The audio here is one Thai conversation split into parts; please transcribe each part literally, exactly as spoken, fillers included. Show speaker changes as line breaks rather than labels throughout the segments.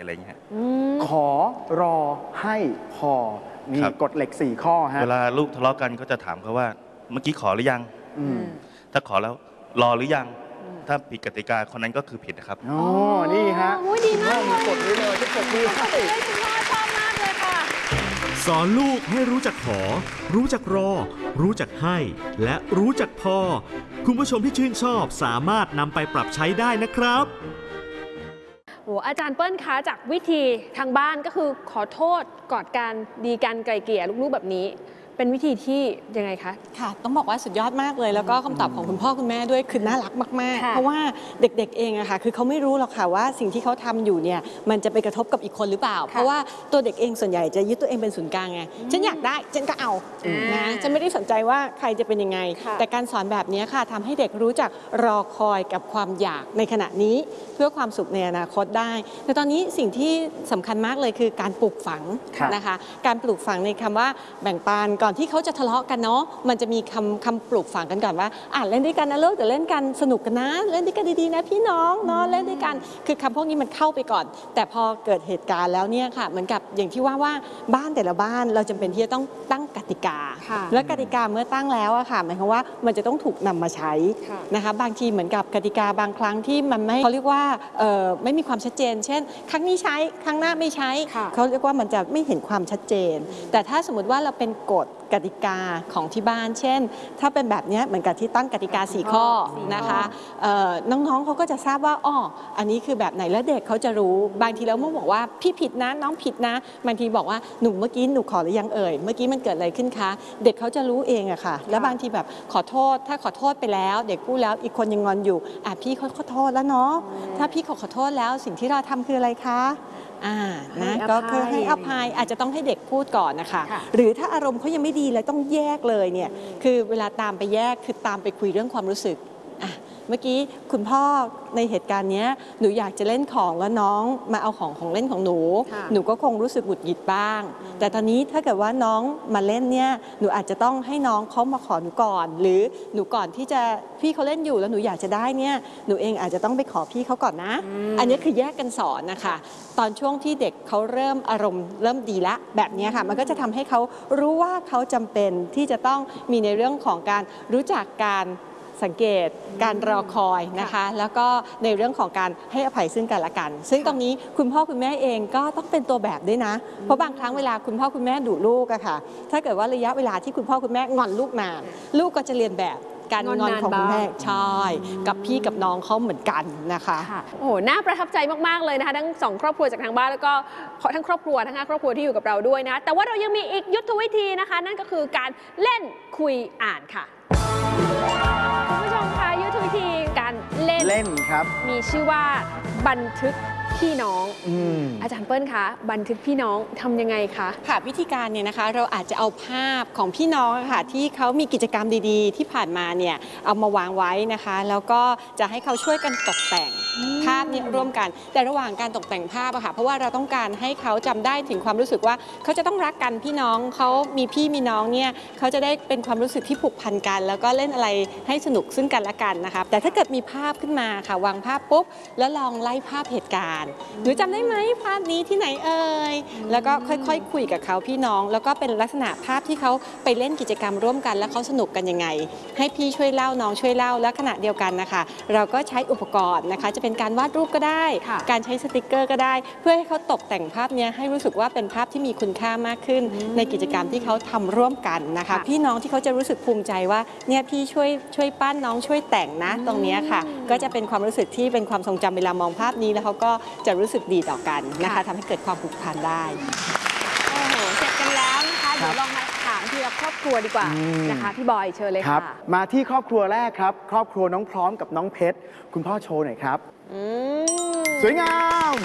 อะไรเงี้ย
ขอรอให้พอมีกฎเหล็กสี่ข้อฮะ
เวลาลูกทะเลาะกันก็จะถามเขาว่าเมื่อกี้ขอหรือยังถ้าขอแล้วรอหรือยังถ้าผิดกติกาคนนั้นก็คือผิดนะครับ
อ๋อนี่ฮะ
ดีมาก
มีกฎไว้เลยจะกฎดีให้
คุณพ่อชอบมากเลยค่ะ
สอนลูกให้รู้จักขอรู้จักรอรู้จักให้และรู้จักพอคุณผู้ชมที่ชื่นชอบสามารถนำไปปรับใช้ได้นะครับ
โอ้อาจารย์เปิ้ลคะจากวิธีทางบ้านก็คือขอโทษกอดกันดีกันไกลเกลี่ยลูกๆแบบนี้เป็นวิธีที่ยังไงคะ
ค่ะต้องบอกว่าสุดยอดมากเลยแล้วก็คำตอบของคุณพ่อคุณแม่ด้วยคือน่ารักมากๆเพราะว่าเด็กๆเองอะค่ะคือเขาไม่รู้หรอกค่ะว่าสิ่งที่เขาทำอยู่เนี่ยมันจะไปกระทบกับอีกคนหรือเปล่าเพราะว่าตัวเด็กเองส่วนใหญ่จะยึดตัวเองเป็นศูนย์กลางไงฉันอยากได้ฉันก็เอานะฉันไม่ได้สนใจว่าใครจะเป็นยังไงแต่การสอนแบบนี้ค่ะทำให้เด็กรู้จักรอคอยกับความอยากในขณะนี้เพื่อความสุขในอนาคตได้แต่ตอนนี้สิ่งที่สำคัญมากเลยคือการปลูกฝังนะคะการปลูกฝังในคำว่าแบ่งปันก่อนที่เขาจะทะเลาะกันเนาะมันจะมีคำคำปลูกฝังกันก่อนว่าอ่ะเล่นด้วยกันนะลูกแต่เล่นกันสนุกกันนะเล่นด้วยกันดีๆนะพี่น้องเนาะเล่นด้วยกันคือคำพวกนี้มันเข้าไปก่อนแต่พอเกิดเหตุการณ์แล้วเนี่ยค่ะเหมือนกับอย่างที่ว่าว่าบ้านแต่ละบ้านเราจำเป็นที่จะต้องตั้งกติกาและกติกาเมื่อตั้งแล้วอะค่ะหมายความว่ามันจะต้องถูกนำมาใช้นะคะบางทีเหมือนกับกติกาบางครั้งที่มันไม่เขาเรียกว่าไม่มีความชัดเจนเช่นครั้งนี้ใช้ครั้งหน้าไม่ใช้เขาเรียกว่ามันจะไม่เห็นความชัดเจนแต่ถ้าสมมติว่าเราเป็นกฎกติกาของที่บ้านเช่นถ้าเป็นแบบนี้เหมือนกับที่ตั้งกติกาสี่ข้อนะคะน้องๆเขาก็จะทราบว่าอ๋ออันนี้คือแบบไหนแล้วเด็กเขาจะรู้บางทีแล้วเมื่อบอกว่าพี่ผิดนะน้องผิดนะบางทีบอกว่าหนูเมื่อกี้หนูขอหรือยังเอ่ยเมื่อกี้มันเกิดอะไรขึ้นคะเด็กเขาจะรู้เองอะค่ะแล้วบางทีแบบขอโทษถ้าขอโทษไปแล้วเด็กพูดแล้วอีกคนยังงอนอยู่อ่ะพี่เขาขอโทษแล้วเนาะถ้าพี่ขอขอโทษแล้วสิ่งที่เราทำคืออะไรคะอ่านะก็คือให้อภัยอาจจะต้องให้เด็กพูดก่อนนะคะหรือถ้าอารมณ์เขายังไม่ดีเลยต้องแยกเลยเนี่ยคือเวลาตามไปแยกคือตามไปคุยเรื่องความรู้สึกอ่ะเมื่อกี้คุณพ่อในเหตุการณ์นี้หนูอยากจะเล่นของแล้วน้องมาเอาของของเล่นของหนูหนูก็คงรู้สึกหงุดหงิดบ้างแต่ตอนนี้ถ้าเกิดว่าน้องมาเล่นเนี่ยหนูอาจจะต้องให้น้องเขามาขอหนูก่อนหรือหนูก่อนที่จะพี่เขาเล่นอยู่แล้วหนูอยากจะได้เนี่ยหนูเองอาจจะต้องไปขอพี่เขาก่อนนะ อ, อันนี้คือแยกกันสอนนะคะตอนช่วงที่เด็กเขาเริ่มอารมณ์เริ่มดีละแบบนี้ค่ะมันก็จะทำให้เขารู้ว่าเขาจำเป็นที่จะต้องมีในเรื่องของการรู้จักการสังเกตการรอคอยนะคะแล้วก็ในเรื่องของการให้อภัยซึ่งกันและกันซึ่งตรงนี้คุณพ่อคุณแม่เองก็ต้องเป็นตัวแบบด้วยนะเพราะบางครั้งเวลาคุณพ่อคุณแม่ดุลูกอะค่ะถ้าเกิดว่าระยะเวลาที่คุณพ่อคุณแม่งอนลูกนานลูกก็จะเรียนแบบการงอนของคุณแม่ใช่กับพี่กับน้องเขาเหมือนกันนะคะ
โอ้โหน่าประทับใจมากๆเลยนะคะทั้งสองครอบครัวจากทางบ้านแล้วก็ทั้งครอบครัวทั้งห้าครอบครัวที่อยู่กับเราด้วยนะแต่ว่าเรายังมีอีกยุทธวิธีนะคะนั่นก็คือการเล่นคุยอ่านค่ะคุณผู้ชมคะยุทธวิธีการเล่น
เล่นครับ
มีชื่อว่าบันทึกพี่น้อง อ, อาจารย์เปิ้ลคะบันทึกพี่น้องทำยังไงคะ
ค่ะวิธีการเนี่ยนะคะเราอาจจะเอาภาพของพี่น้องค่ะที่เขามีกิจกรรมดีๆที่ผ่านมาเนี่ยเอามาวางไว้นะคะแล้วก็จะให้เขาช่วยกันตกแต่งภาพนี้ร่วมกันแต่ระหว่างการตกแต่งภาพอะค่ะเพราะว่าเราต้องการให้เขาจำได้ถึงความรู้สึกว่าเขาจะต้องรักกันพี่น้องเขามีพี่มีน้องเนี่ยเขาจะได้เป็นความรู้สึกที่ผูกพันกันแล้วก็เล่นอะไรให้สนุกซึ่งกันและกันนะคะแต่ถ้าเกิดมีภาพขึ้นมาค่ะวางภาพปุ๊บแล้วลองไล่ภาพเหตุการณ์หนูจำได้ไหมภาพนี้ที่ไหนเอ่ยแล้วก็ค่อยๆคุยกับเขาพี่น้องแล้วก็เป็นลักษณะภาพที่เขาไปเล่นกิจกรรมร่วมกันแล้วเขาสนุกกันยังไงให้พี่ช่วยเล่าน้องช่วยเล่าและขณะเดียวกันนะคะเราก็ใช้อุปกรณ์นะคะจะเป็นการวาดรูปก็ได้การใช้สติกเกอร์ก็ได้เพื่อให้เขาตกแต่งภาพนี้ให้รู้สึกว่าเป็นภาพที่มีคุณค่ามากขึ้นในกิจกรรมที่เขาทำร่วมกันนะคะพี่น้องที่เขาจะรู้สึกภูมิใจว่าเนี่ยพี่ช่วยช่วยปั้นน้องช่วยแต่งนะตรงนี้ค่ะก็จะเป็นความรู้สึกที่เป็นความทรงจำเวลามองภาพนี้แล้วเขาก็จะรู้สึกดีต่อกันนะคะทำให้เกิดความผูกพันได้
โอ้โหเสร็จกันแล้วนะคะเดี๋ยวลองมาถามทีละครอบครัวดีกว่านะคะพี่บอยเชิญเลยค่ะ
มาที่ครอบครัวแรกครับครอบครัวน้องพร้อมกับน้องเพชรคุณพ่อโชว์หน่อยครับสวยงาม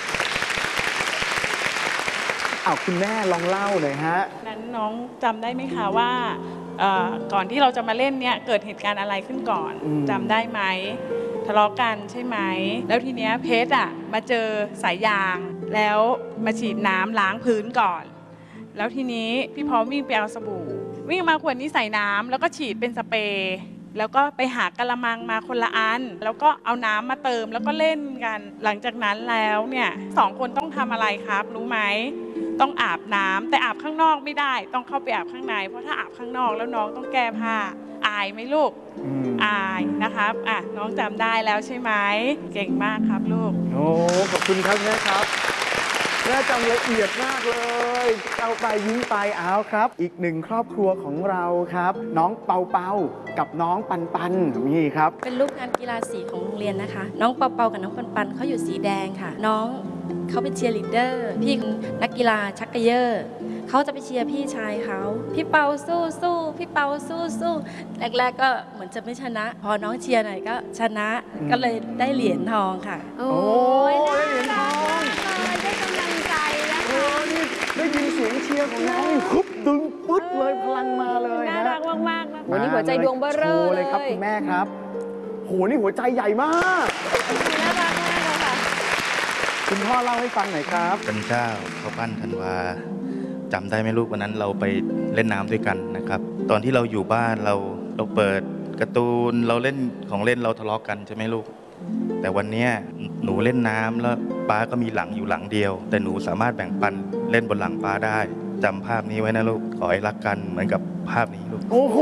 อ้าวคุณแม่ลองเล่าหน่อยฮะ
นั้นน้องจำได้ไหมคะว่าก่อนที่เราจะมาเล่นเนี่ยเกิดเหตุการณ์อะไรขึ้นก่อนจำได้ไหมทะเลาะกันใช่ไหมแล้วทีเนี้ยเพชรอ่ะมาเจอสายยางแล้วมาฉีดน้ำล้างพื้นก่อนแล้วทีนี้พี่พร้อมวิ่งไปเอาสบู่วิ่งมาขวดนี้ใส่น้ำแล้วก็ฉีดเป็นสเปรย์แล้วก็ไปหากะละมังมาคนละอันแล้วก็เอาน้ำมาเติมแล้วก็เล่นกันหลังจากนั้นแล้วเนี่ยสองคนต้องทำอะไรครับรู้ไหมต้องอาบน้ำแต่อาบข้างนอกไม่ได้ต้องเข้าไปอาบข้างในเพราะถ้าอาบข้างนอกแล้วน้องต้องแก้ผ้าอายไหมลูกอายนะครับอ่ะน้องจำได้แล้วใช่ไหมเก่งมากครับลูก
โอ้ขอบคุณครับแม่ครับแม่จำละเอียดมากเลยเอาไปยิ้มไปเอาครับ อีกหนึ่งครอบครัวของเราครับ น้องเปาเปากับน้องปันปันนี่ครับ
เป็นลูกงานกีฬาสีของโรงเรียนนะคะ น้องเปาเปากับน้องปันปันเขาอยู่สีแดงค่ะ น้องเขาเป็นเชียร์ลีดเดอร์พี่คือนักกีฬาชักเกยอร์เขาจะไปเชียร์พี่ชายเขาพี่เปาสู้สู้พี่เปาสู้สู้แรกๆก็เหมือนจะไม่ชนะ พอน้องเชียร์หน่อยก็ชนะก็เลยได้เหรียญทองค่ะ
โอ้ย
ได้เหรียญทอง
เลยได้กำลังใจนะ
โอ้
คะ
นี่ได้ยินเสียงเชียร์ของน้องนี่ฮึบดึงปึ๊ดเลยพลังมาเลย
น่า
นะ
รักมากๆนะโหนี่หัวใจดวงเบ้อ
โช
เร่อ
ว์
เล
เลย ยครับคุณแม่ครับโหนี่หัวใจใหญ่มาก
น่ารักมากเลยค่ะ
คุณพ่อเล่าให้ฟังหน่อยครับ
จันเจ้าเขาปั้นธันวาจำได้ไหมลูกวันนั้นเราไปเล่นน้ำด้วยกันนะครับ ตอนที่เราอยู่บ้านเราเราเปิดการ์ตูนเราเล่นของเล่นเราทะเลาะกันใช่ไหมลูก แต่วันเนี้ยหนูเล่นน้ำแล้วป้าก็มีหลังอยู่หลังเดียว แต่หนูสามารถแบ่งปันเล่นบนหลังป้าได้จำภาพนี้ไว้นะลูกขอให้รักกันเหมือนกับภาพนี้ลูก
โอ้โห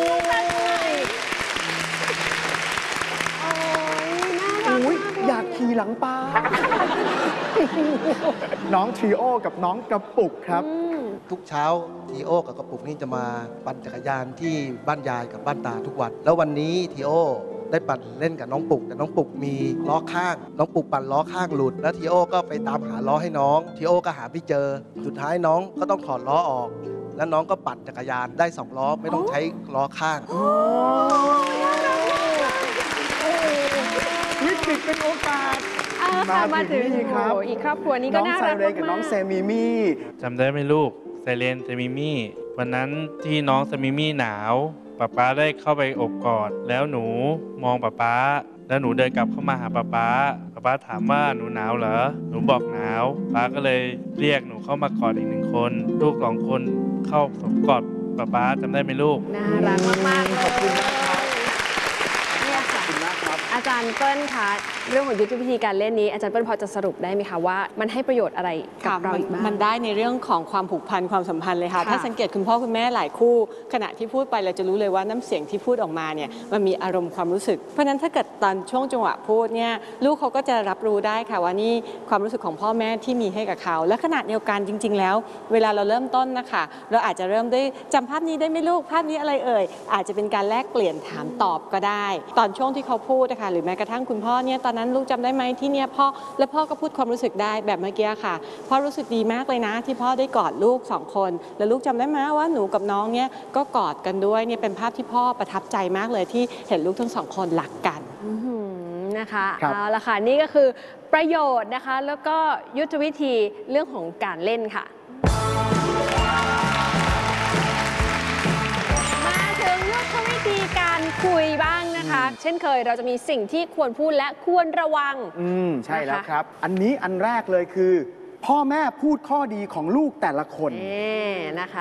โอ้ยน่ารัก
โอ้ย
มากเล
อยากขี่หลังปลา น้องทริโอกับน้องกระปุกครับ
อืม
ทุกเช้าทีโอกับกระปุกนี่จะมาปั่นจักรยานที่บ้านยายกับบ้านตาทุกวัน แล้ววันนี้ทีโอได้ปั่นเล่นกับน้องปุกแต่น้องปุกมีล้อข้าง น้องปุกปั่นล้อข้างหลุด แล้วทีโอก็ไปตามหาล้อให้น้องทีโอก็หาไม่เจอ สุดท้ายน้องก็ต้องถอดล้อออก แล้วน้องก็ปั่นจักรยานได้สองล้อไม่ต้องใช้ล้อข้าง
วิกฤตเป็นโอกาส
อ่าค่ะมาถึง
นี่ครับ
โอ้โหอีกครอบครัวนี้ก็
น้อง
น่า
ไซ
รัก
เรนกับน้อง
มาก
เซมิมี่
จำได้ไหมลูกไซเรนเซมิมี่วันนั้นที่น้องเซมิมี่หนาวป๊าป๊าได้เข้าไปอบกอด แล้วหนูมองป๊าป๊าแล้วหนูเดินกลับเข้ามาหาป๊าป๊าป๊าป๊าถามว่าหนูหนาวเหรอหนูบอกหนาวป๊าก็เลยเรียกหนูเข้ามากอดอีกหนึ่งคน ลูกสองคนเข้าสมกอดป๊าป๊าจำได้ไหมลูก
น่ารักมากๆเลย
ขอบคุณมากครับ
เนี่ยค่ะ
ขอบคุณมากครับ
อาจารย์เปิ้ลคะเรื่องของยุทธวิธีการเล่นนี้อาจารย์เปิ้ลพอจะสรุปได้ไหมคะว่ามันให้ประโยชน์อะไรกับ
ค่ะ
เรา
มัน
อีกบ้าง
มันได้ในเรื่องของความผูกพันความสัมพันธ์เลยค่ะ
ค่ะ
ถ้าสังเกตคุณพ่อคุณแม่หลายคู่ขณะที่พูดไปเราจะรู้เลยว่าน้ำเสียงที่พูดออกมาเนี่ยมันมีอารมณ์ความรู้สึก เพราะฉะนั้นถ้าเกิดตอนช่วงจังหวะพูดเนี่ยลูกเขาก็จะรับรู้ได้ค่ะว่านี่ความรู้สึกของพ่อแม่ที่มีให้กับเขา และขณะเดียวกันจริง ๆ แล้ว เวลาเราเริ่มต้นนะคะเราอาจจะเริ่มด้วยจำภาพนี้ได้ไหมลูกภาพนี้อะไรเอ่ยอาจจะเป็นการแลกเปลี่ยนถามตอบก็ได้ ตอนช่วงที่เขาพูดนะคะหรือแม้กระทั่งคุณพ่อเนี่ยตอนนั้นลูกจำได้ไหมที่เนี่ยพ่อและพ่อก็พูดความรู้สึกได้แบบเมื่อกี้ค่ะพ่อรู้สึกดีมากเลยนะที่พ่อได้กอดลูกสองคน แล้วลูกจำได้ไหมว่าหนูกับน้องเนี่ยก็กอดกันด้วยเนี่ยเป็นภาพที่พ่อประทับใจมากเลยที่เห็นลูกทั้งสองคนรักกัน
อื้อหือนะคะ
ครับ
เอาละค่ะนี่ก็คือประโยชน์นะคะ แล้วก็ยุทธวิธีเรื่องของการเล่นค่ะ มาถึงยุทธวิธีการคุยบ้างนะคะ เช่นเคยเราจะมีสิ่งที่ควรพูดและควรระวัง
อืมใช่แล้ว
นะคะ
ครับ อันนี้อันแรกเลยคือ พ่อแม่พูดข้อดีของลูกแต่ละคน
เอ่นะคะ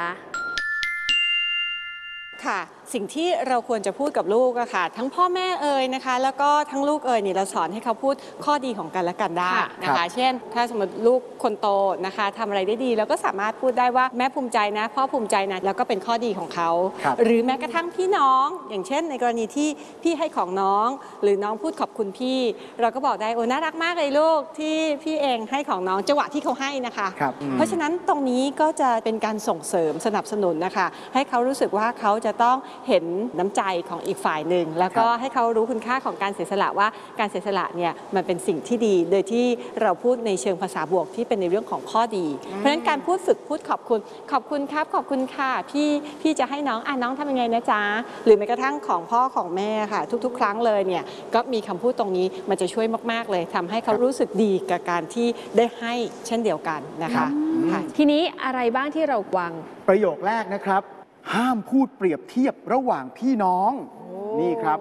ค่ะสิ่งที่เราควรจะพูดกับลูกอะค่ะทั้งพ่อแม่เอ่ยนะคะแล้วก็ทั้งลูกเอ่ยนี่เราสอนให้เขาพูดข้อดีของกันและกันได้
ค่ะ
นะ
ครั
คะ
บ
เช่น ถ้าสมมติลูกคนโตนะคะทำอะไรได้ดีเราก็สามารถพูดได้ว่าแม่ภูมิใจนะพ่อภูมิใจนะแล้วก็เป็นข้อดีของเขา
ครับ
หรือแม้กระทั่งพี่น้องอย่างเช่น ในกรณีที่พี่ให้ของน้อง หรือน้องพูดขอบคุณพี่ เราก็บอกได้โอ้น่ารักมากเลยลูกที่พี่เองให้ของน้องจังหวะที่เขาให้นะคะ
ครับอืม
เพราะฉะนั้นตรงนี้ก็จะเป็นการส่งเสริมสนับสนุนนะคะ ให้เขารู้สึกว่าเขาจะต้องเห็นน้ำใจของอีกฝ่ายหนึ่งแล้วก็ให้เขารู้คุณค่าของการเสียสละว่าการเสียสละเนี่ยมันเป็นสิ่งที่ดี โดยที่เราพูดในเชิงภาษาบวกที่เป็นในเรื่องของข้อดี เพราะฉะนั้นการพูดฝึกพูดขอบคุณขอบคุณครับขอบคุณค่ะพี่พี่จะให้น้องอ่ะน้องทำยังไงนะจ๊ะหรือแม้กระทั่งของพ่อของแม่ค่ะ ทุกๆ ครั้งเลยเนี่ยก็มีคำพูดตรงนี้มันจะช่วยมากๆเลยทำให้เขารู้สึกดีกับการที่ได้ให้เช่นเดียวกันนะคะค่ะ
ทีนี้อะไรบ้างที่เราวาง
ประโยคแรกนะครับ ห้ามพูดเปรียบเทียบระหว่างพี่น้อง นี่ครับ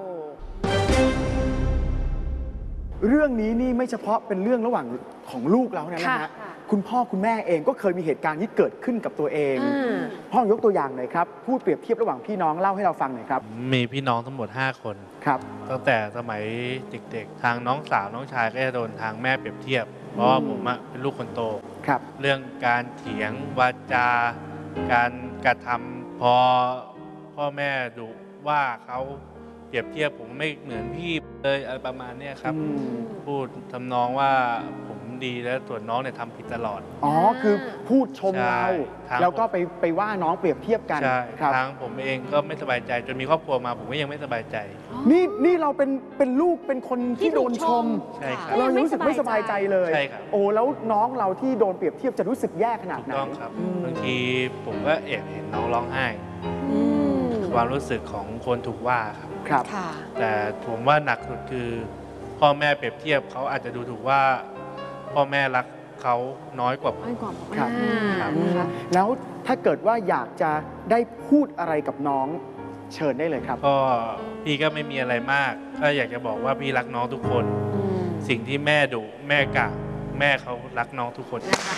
เรื่องนี้นี่ไม่เฉพาะเป็นเรื่องระหว่างของลูกเรานะนะ
ค่ะ
ฮะคุณพ่อคุณแม่เองก็เคยมีเหตุการณ์ที่เกิดขึ้นกับตัวเอง
อ่า
พ่อยกตัวอย่างหน่อยครับพูดเปรียบเทียบระหว่างพี่น้องเล่าให้เราฟังหน่อยครับ
มีพี่น้องทั้งหมด ห้า คน
ครับ
ตั้งแต่สมัยเด็กๆ ทางน้องสาวน้องชายก็จะโดนทางแม่เปรียบเทียบ เพราะว่าผมอะเป็นลูกคนโต
ครับ
เรื่องการเถียงวาจาการกระทำพอพ่อแม่ดุว่าเขาเปรียบเทียบผมไม่เหมือนพี่เลยอะไรประมาณเนี้ยครับ
อืม
พูดทำนองว่าผมดีแล้วส่วนน้องเนี่ยทำผิดตลอด
อ๋อคือพูดชม
ใช่
เรา
ทาง
แล้วก็ไปไปว่าน้องเปรียบเทียบกัน
ใช่
ครับ
ทางผมเองก็ไม่สบายใจ จนมีครอบครัวมาผมก็ยังไม่สบายใจ
นี่นี่เราเป็นเป็นลูกเป็นคนที่โดนชม
ใช่ครับ
เรายังรู้สึกไม่สบายใจเลย
ใช่ครับ
โอ้แล้วน้องเราที่โดนเปรียบเทียบจะรู้สึกแย่ขนาด
ถูก
ไหน
ต้องครับ
อืม
บางทีผมก็แอบเห็นน้องร้องไห้
อืม
ความรู้สึกของคนถูกว่าครับ
ครับ
ค่ะ
แต่ผมว่าหนักสุดคือ พ่อแม่เปรียบเทียบเขาอาจจะดูถูกว่า พ่อแม่รักเขาน้อยกว่าผม
ไม่กว่า
ครับ
อ่า
อืม
นะคะ
แล้วถ้าเกิดว่าอยากจะได้พูดอะไรกับน้องเชิญได้เลยครับ
ก็พี่ก็ไม่มีอะไรมากก็อยากจะบอกว่าพี่รักน้องทุกคน
อืม
สิ่งที่แม่ดุแม่กะแม่เขารักน้องทุกคน
นะคะ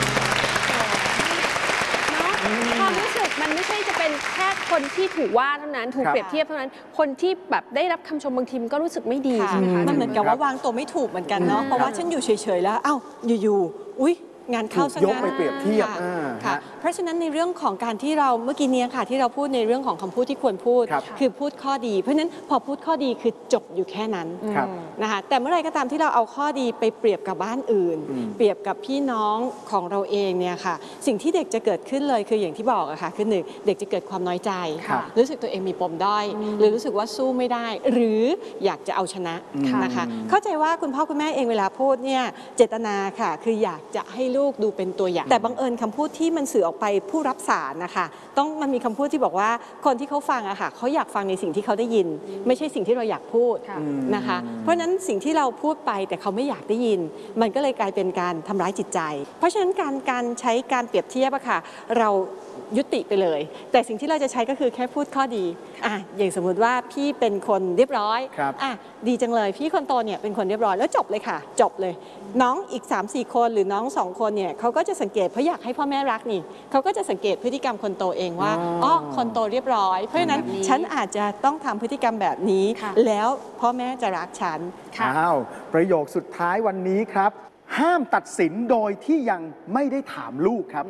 เนาะความรู้สึกมันไม่ใช่จะเป็นแค่คนที่ถูกว่าเท่านั้นถูก
ครับ
เปรียบเทียบเท่านั้น คนที่แบบได้รับคำชมบางทีมันก็รู้สึกไม่ดี
ค่ะ
ใช่ไหมคะ
มันเหมือนกับว่าวางตัวไม่ถูกเหมือนกันเนาะ
อืม
เพราะว่าฉันอยู่เฉยๆแล้ว เอ้า อยู่ๆ อุ๊ย งานเข้าซะ
ถูกยก
งั้น
ไปเปรียบเทียบ
ค่ะ
อ่า
ค่ะ
ฮะ
เพราะฉะนั้นในเรื่องของการที่เราเมื่อกี้เนี้ยค่ะที่เราพูดในเรื่องของคำพูดที่ควรพูด
ครับ
คือพูดข้อดี เพราะฉะนั้นพอพูดข้อดีคือจบอยู่แค่นั้น
ครับ
นะคะแต่เมื่อไหรก็ตามที่เราเอาข้อดีไปเปรียบกับบ้านอื่น
อืม
เปรียบกับพี่น้องของเราเองเนี่ยค่ะ สิ่งที่เด็กจะเกิดขึ้นเลยคืออย่างที่บอกอะค่ะคือหนึ่งเด็กจะเกิดความน้อยใจ
ครับ
รู้สึกตัวเองมีปมด้อย หรือรู้สึกว่าสู้ไม่ได้ หรืออยากจะเอาชนะ
อืม
นะคะ เข้าใจว่าคุณพ่อคุณแม่เองเวลาพูดเนี่ยเจตนาค่ะ คืออยากจะให้ลูกดูเป็นตัวอย่าง แต่บังเอิญคำพูดที่มันสื่อออกไปผู้รับสารนะคะต้องมันมีคำพูดที่บอกว่าคนที่เขาฟังอะค่ะเขาอยากฟังในสิ่งที่เขาได้ยิน ไม่ใช่สิ่งที่เราอยากพูด
ค่ะ
นะคะ เพราะฉะนั้นสิ่งที่เราพูดไปแต่เขาไม่อยากได้ยิน มันก็เลยกลายเป็นการทำร้ายจิตใจ เพราะฉะนั้นการการใช้การเปรียบเทียบอะค่ะเรายุติไปเลย แต่สิ่งที่เราจะใช้ก็คือแค่พูดข้อดีอ่ะอย่างสมมุติว่าพี่เป็นคนเรียบร้อย
ครับ
อ่ะดีจังเลยพี่คนโตเนี่ยเป็นคนเรียบร้อยแล้วจบเลยค่ะ จบเลย น้องอีก สามสี่ คนหรือน้องสองคนเนี่ยเขาก็จะสังเกตเพราะอยากให้พ่อแม่รักนี่เขาก็จะสังเกตพฤติกรรมคนโตเองว่า
อ๋อ
อ๋อคนโตเรียบร้อย เพราะฉะนั้น
แบบนี้
ฉันอาจจะต้องทำพฤติกรรมแบบนี้
ค่ะ
แล้วพ่อแม่จะรักฉัน
ค่ะ
อ้าวประโยคสุดท้ายวันนี้ครับ ห้ามตัดสินโดยที่ยังไม่ได้ถามลูกครับ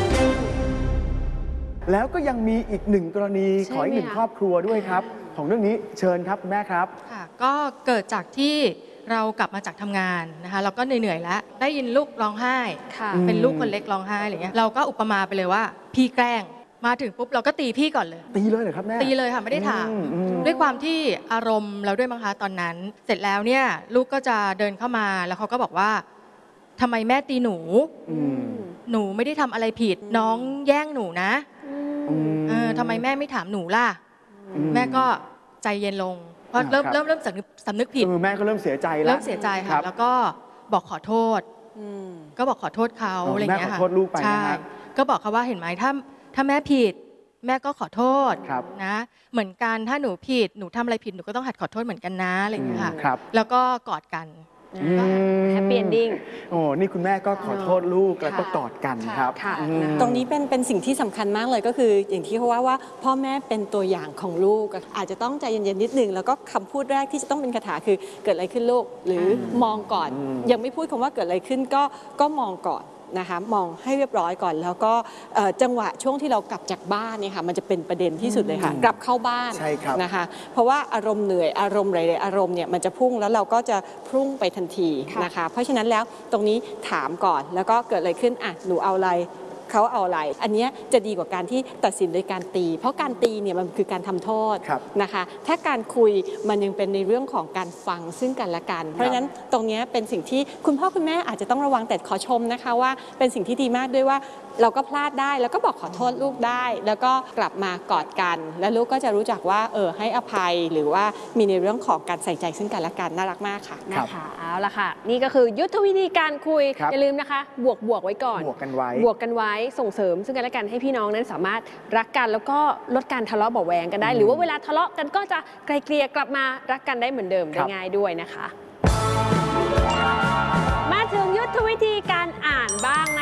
แล้วก็ยังมีอีกหนึ่งกรณี
ใช่
ขออีกหนึ่ง
ไหมคะ
ครอบครัวด้วยครับ ของเรื่องนี้เชิญครับคุณแม่ครับ
ค่ะก็เกิดจากที่เรากลับมาจากทำงานนะคะเราก็เหนื่อยๆแล้วได้ยินลูกร้องไห้
ค่ะ
อืม
เป็นลูกคนเล็กร้องไห้อะไรเงี้ยเราก็อุปมาไปเลยว่าพี่แกล้งมาถึงปุ๊บเราก็ตีพี่ก่อนเลย
ตีเลยเหรอครับแม่
ตีเลยค่ะไม่ได้ถาม
อืมอืม
ด้วยความที่อารมณ์เราด้วยมั้งคะตอนนั้น เสร็จแล้วเนี่ยลูกก็จะเดินเข้ามาแล้วเขาก็บอกว่าทำไมแม่ตีหนู
อืม
หนูไม่ได้ทำอะไรผิดน้องแย่งหนูนะ
อืม
เออทำไมแม่ไม่ถามหนูล่ะ
อืม
แม่ก็ใจเย็นลงเพราะ
อ่า
เริ่ม
ครับ
เริ่มเริ่มสำนึกสำนึกผิด
เออแม่ก็เริ่มเสียใจแล้ว
เริ่มเสียใจ
ครั
ค่ะ
บ
แล้วก็บอกขอโทษ ก็บอกขอโทษเขา
อ๋ออ
อะไรอย่างเงี้ย
แม่ขอ
ค่ะ
โทษลูกไปนะ
ใช่
ฮะ
ก็บอกเขาว่าเห็นไหมถ้าถ้าแม่ผิด แม่ก็ขอโทษ
ครับ
นะ เหมือนกันถ้าหนูผิดหนูทำอะไรผิดหนูก็ต้องหัดขอโทษเหมือนกันนะอะไรอย่างเงี้ยค่ะ
ครับ
แล้วก็กอดกัน
อืม
แฮปปี้เอนดิ้ง
โอ้นี่คุณแม่ก็ขอโทษลูกแล้วก็กอดกันครับ
ค่ะ
อืม
ตรงนี้เป็นเป็นสิ่งที่สำคัญมากเลยก็คือ อย่างที่เขาว่าว่าพ่อแม่เป็นตัวอย่างของลูกอะอาจจะต้องใจเย็นๆนิดนึงแล้วก็คำพูดแรกที่จะต้องเป็นคาถาคือเกิดอะไรขึ้นลูกหรือมองก่อน
อืม
ยังไม่พูดคำว่าเกิดอะไรขึ้นก็ก็มองก่อนนะคะมองให้เรียบร้อยก่อน แล้วก็เอ่อจังหวะช่วงที่เรากลับจากบ้านเนี่ยค่ะมันจะเป็นประเด็นที่สุดเลยค่ะ กลับเข้าบ้าน
ใช่ครับ
นะคะเพราะว่าอารมณ์เหนื่อยอารมณ์หลายๆอารมณ์เนี่ยมันจะพุ่งแล้วเราก็จะพุ่งไปทันทีนะคะเพราะฉะนั้นแล้วตรงนี้ถามก่อนแล้วก็เกิดอะไรขึ้นอ่ะหนูเอาอะไรเขาเอาอะไร อันเนี้ยจะดีกว่าการที่ตัดสินโดยการตี เพราะการตีเนี่ยมันคือการทำโทษ
ครับ
นะคะ ถ้าการคุยมันยังเป็นในเรื่องของการฟังซึ่งกันและกัน เพราะฉะนั้นตรงเนี้ยเป็นสิ่งที่คุณพ่อคุณแม่อาจจะต้องระวังแต่ขอชมนะคะว่าเป็นสิ่งที่ดีมากด้วยว่าเราก็พลาดได้แล้วก็บอกขอโทษลูกได้ แล้วก็กลับมากอดกัน แล้วลูกก็จะรู้จักว่าเออให้อภัยหรือว่ามีในเรื่องของการใส่ใจซึ่งกันและกันน่ารักมากค่ะ
ครับ
นะคะเอาละค่ะ นี่ก็คือยุทธวิธีการคุย
ครับ
อย่าลืมนะคะ บวกบวกไว้ก่อน
บวกกันไว้
บวกกันไว้ส่งเสริมซึ่งกันและกันให้พี่น้องนั้นสามารถรักกันแล้วก็ลดการทะเลาะเบาะแวงกันได้
อืม
หรือว่าเวลาทะเลาะกันก็จะไกลเกลี่ยกลับมารักกันได้เหมือนเดิม
ค
ได้
รับ
ง่ายด้วยนะคะ มาถึงยุทธวิธีการอ่านบ้าง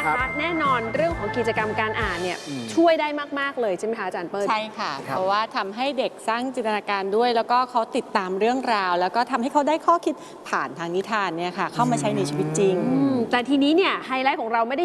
นะคะ แน่นอนเรื่องของกิจกรรมการอ่านเนี่ยช่วยได้มากๆเลยใช่ไหมคะอาจารย์เปิ้ล
ใช่ค่ะ เพราะว่าทำให้เด็กสร้างจินตนาการด้วย แล้วก็เขาติดตามเรื่องราว แล้วก็ทำให้เขาได้ข้อคิดผ่านทางนิทานเนี่ยค่ะเข้ามาใช้ในชีวิตจริง
แต่ทีนี้เนี่ยไฮไลท์ของเราไม่ได้